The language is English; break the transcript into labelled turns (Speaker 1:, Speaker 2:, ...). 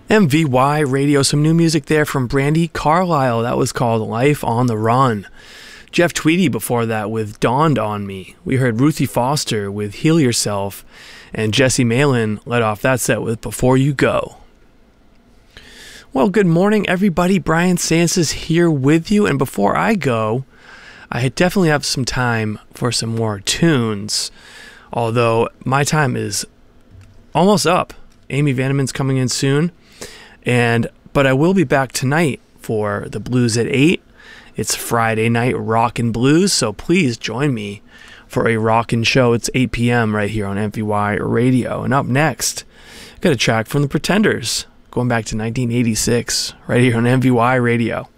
Speaker 1: MVY Radio, some new music there from Brandi Carlile. That was called Life on the Run. Jeff Tweedy before that with Dawned on Me. We heard Ruthie Foster with Heal Yourself, and Jesse Malin led off that set with Before You Go. Well, good morning, everybody. Brian Sanses here with you, and before I go, I definitely have some time for some more tunes, although my time is almost up. Amy Vandeman's coming in soon. But I will be back tonight for the Blues at 8. It's Friday night Rockin' Blues, so please join me for a rockin' show. It's 8 p.m. right here on MVY Radio. And up next, got a track from the Pretenders, going back to 1986, right here on MVY Radio.